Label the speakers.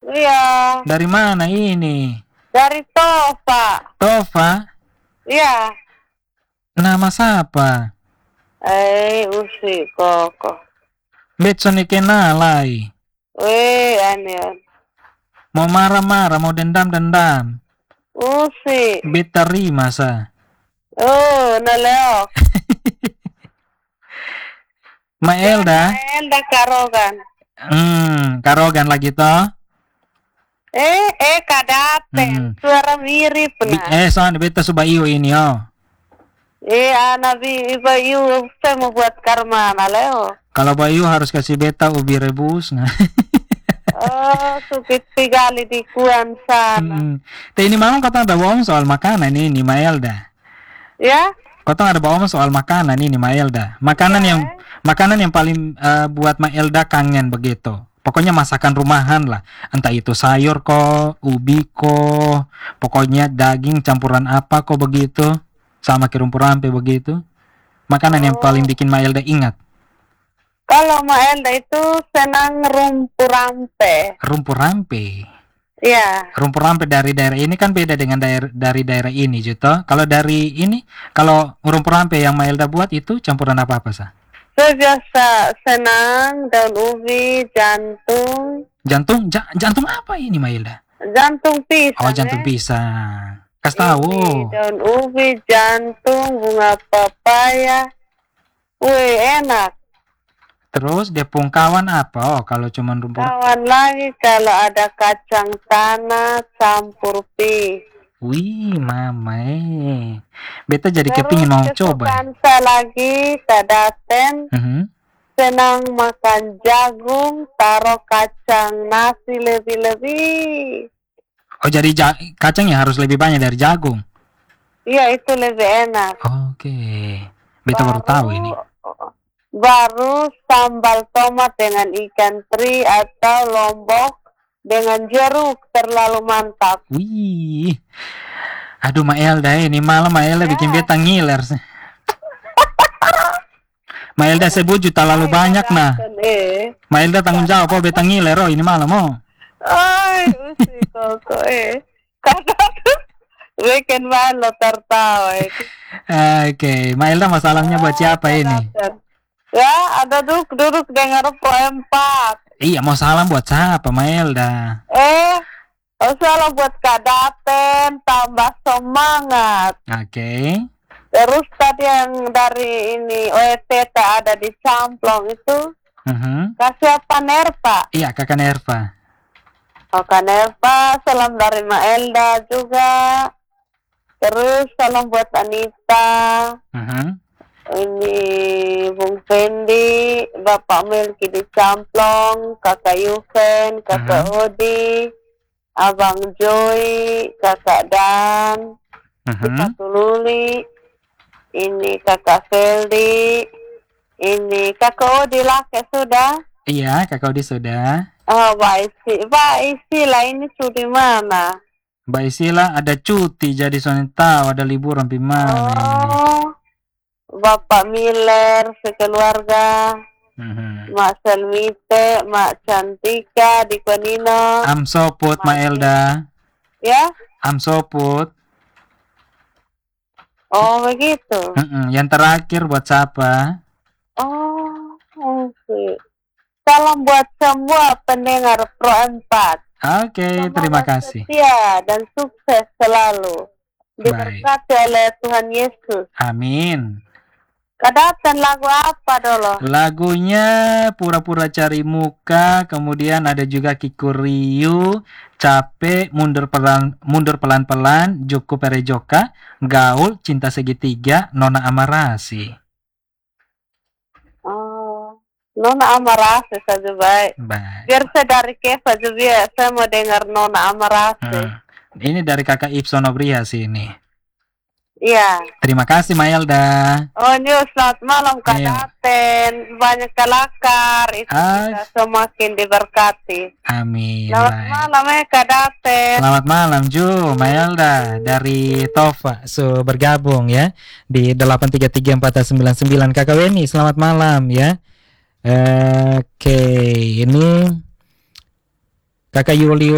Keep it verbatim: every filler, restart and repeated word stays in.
Speaker 1: Iya.
Speaker 2: Dari mana ini?
Speaker 1: Dari Tova.
Speaker 2: Tova?
Speaker 1: Iya.
Speaker 2: Nama siapa?
Speaker 1: Eh, usi koko.
Speaker 2: Betson ikenalai.
Speaker 1: Weh, ane.
Speaker 2: Mau marah-marah, mau dendam-dendam.
Speaker 1: Usi.
Speaker 2: Bet terima sa.
Speaker 1: Oh, naleok.
Speaker 2: Ma Elda?
Speaker 1: Elda Karogan.
Speaker 2: Hmm, Karogan lagi toh?
Speaker 1: Eh, eh, kadaten.
Speaker 2: Hmm.
Speaker 1: Suara mirip
Speaker 2: Bi-
Speaker 1: nah.
Speaker 2: eh, soalnya beta suba iyo ini oh.
Speaker 1: Eh, anak bi bayu saya mau buat karmana leo.
Speaker 2: Kalau Bayu harus kasih beta ubi rebus nah.
Speaker 1: Oh, supit pigali di kuan sana.
Speaker 2: Hmm. Teh ini mau kata ada bohong soal makanan ini Ma Elda.
Speaker 1: Ya?
Speaker 2: Kau ada bohong soal makanan ini Ma Elda. Makanan
Speaker 1: Ya.
Speaker 2: yang makanan yang paling uh, buat Ma Elda kangen begitu. Pokoknya masakan rumahan lah. Entah itu sayur kok, ubi kok, pokoknya daging campuran apa kok begitu. Sama kerumpur rampe begitu. Makanan yang
Speaker 1: Oh.
Speaker 2: paling bikin Ma Elda ingat.
Speaker 1: Kalau Ma Elda itu senang rumpur rampe.
Speaker 2: Rumpur rampe.
Speaker 1: Ya.
Speaker 2: Rumpur rampe dari daerah ini kan beda dengan daer- dari daerah ini Juto. Kalau dari ini, kalau rumpur rampe yang Ma Elda buat itu campuran apa-apa sah?
Speaker 1: Saya biasa senang daun ubi, jantung.
Speaker 2: Jantung, ja- jantung apa ini Ma Elda?
Speaker 1: Jantung pisang.
Speaker 2: Oh, jantung
Speaker 1: eh.
Speaker 2: pisang. Kas
Speaker 1: Ini
Speaker 2: tahu.
Speaker 1: daun ubi, jantung, bunga papaya. Wih, enak.
Speaker 2: Terus depung kawan apa? Oh, kalau cuma rumpur.
Speaker 1: Kawan lagi kalau ada kacang tanah campur pis.
Speaker 2: Wih, mama eh. Beta jadi
Speaker 1: Terus
Speaker 2: kepingin mau coba.
Speaker 1: kesukaan saya lagi kadaten
Speaker 2: Mhm.
Speaker 1: senang makan jagung, taruh kacang nasi lebih-lebih.
Speaker 2: Oh, jadi ja- kacangnya harus lebih banyak dari jagung.
Speaker 1: Iya, itu lebih enak.
Speaker 2: Oke. Beta baru tahu ini.
Speaker 1: Baru sambal tomat dengan ikan teri atau lombok dengan jeruk terlalu mantap.
Speaker 2: Wih. Aduh, Ma Elda ini malam Ma Elda bikin beta ngiler. Ma Elda sebut juta lalu banyak nah.
Speaker 1: Eh.
Speaker 2: Ma Elda tanggung jawab oh beta ngiler oh ini malam oh.
Speaker 1: Ay, usi koko eh. Kadang bikin malu tertawa. eh.
Speaker 2: Oke, Ma Elda masalahnya buat siapa ini?
Speaker 1: Ya, ada duduk-duduk dengar Pro empat.
Speaker 2: Iya, mau salam buat siapa Ma Elda?
Speaker 1: Eh, oh, salah buat kadaten, tambah semangat.
Speaker 2: Oke.
Speaker 1: Terus tadi yang dari ini O E T T ada di Camplong itu,
Speaker 2: Mhm.
Speaker 1: kasih apa Nerpa?
Speaker 2: Iya, Kakak Nerva.
Speaker 1: Oh, Kak Nerpa, salam dari Ma Elda juga. Terus salam buat Anita.
Speaker 2: Mhm.
Speaker 1: Ini Bung Fendi, Bapak Melki di Camplong, Kakak Yuven, Kakak Odi, Abang Joy, Kakak Dan,
Speaker 2: Mhm.
Speaker 1: Patululi, ini Kakak Feldi, ini Kakak Odi Lake sudah.
Speaker 2: Iya, Kakak Odi sudah.
Speaker 1: Oh, Mbak Isi, Mbak Isi lah ini sudah mana?
Speaker 2: Mbak Isila ada cuti jadi soalnya tahu ada liburan di mana ini.
Speaker 1: Oh, Bapak Miller sekeluarga,
Speaker 2: Mhm.
Speaker 1: Mak Selmite, Mak Cantika di Konino,
Speaker 2: Am soput Ma Elda.
Speaker 1: ya?
Speaker 2: Am soput.
Speaker 1: Oh, begitu.
Speaker 2: Mhm. Yang terakhir buat siapa?
Speaker 1: Oh, oke. Salam buat semua pendengar Pro empat.
Speaker 2: Oke, terima
Speaker 1: Semoga
Speaker 2: kasih.
Speaker 1: setia dan sukses selalu. Diberkati oleh Tuhan Yesus.
Speaker 2: Amin.
Speaker 1: Kadaten lagu apa dulu?
Speaker 2: Lagunya Pura-pura Cari Muka, kemudian ada juga Kikuriu, Capek, Mundur Pelan Mundur Pelan-pelan, Joko Perejoka, Gaul, Cinta Segitiga, Nona Amarasi.
Speaker 1: Oh, Nona Amarase saja baik.
Speaker 2: Baik.
Speaker 1: Biar saya dari Keva juga, saya mau dengar Nona Amarase.
Speaker 2: Hmm. Ini dari Kakak Ibson Obrias ini.
Speaker 1: Iya.
Speaker 2: Terima kasih Mayelda.
Speaker 1: Oh, News, selamat malam Kak
Speaker 2: Iya.
Speaker 1: Daten. Banyak kelakar, itu
Speaker 2: Ah.
Speaker 1: kita semakin diberkati.
Speaker 2: Amin.
Speaker 1: Selamat
Speaker 2: Baik.
Speaker 1: malam ya Kak Daten.
Speaker 2: Selamat malam Ju, Mayelda dari Tova so bergabung ya di delapan tiga tiga empat sembilan sembilan. Kakak Weni, selamat malam ya. Oke, ini Kakak Yuli